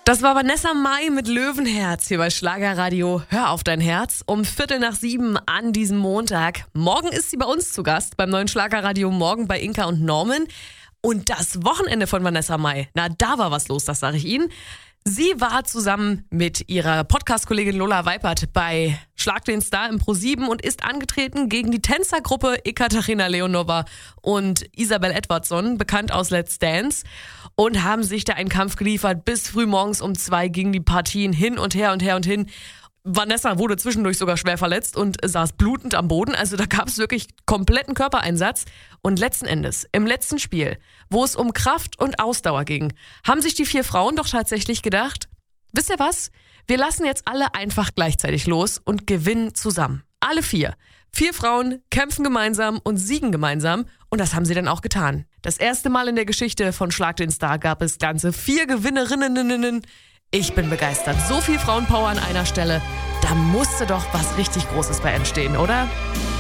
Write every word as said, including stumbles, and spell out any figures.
Das war Vanessa Mai mit Löwenherz hier bei Schlagerradio. Hör auf dein Herz um Viertel nach sieben an diesem Montag. Morgen ist sie bei uns zu Gast beim neuen Schlagerradio Morgen bei Inka und Norman. Und das Wochenende von Vanessa Mai, na da war was los, das sage ich Ihnen. Sie war zusammen mit ihrer Podcast-Kollegin Lola Weipert bei Schlag den Star im ProSieben und ist angetreten gegen die Tänzergruppe Ekaterina Leonova und Isabel Edwardson, bekannt aus Let's Dance, und haben sich da einen Kampf geliefert. Bis früh morgens um zwei gingen die Partien hin und her und her und hin. Vanessa wurde zwischendurch sogar schwer verletzt und saß blutend am Boden. Also da gab es wirklich kompletten Körpereinsatz. Und letzten Endes, im letzten Spiel, wo es um Kraft und Ausdauer ging, haben sich die vier Frauen doch tatsächlich gedacht, wisst ihr was? Wir lassen jetzt alle einfach gleichzeitig los und gewinnen zusammen. Alle vier. Vier Frauen kämpfen gemeinsam und siegen gemeinsam. Und das haben sie dann auch getan. Das erste Mal in der Geschichte von Schlag den Star gab es ganze vier Gewinnerinnen. Ich bin begeistert. So viel Frauenpower an einer Stelle. Da musste doch was richtig Großes bei entstehen, oder?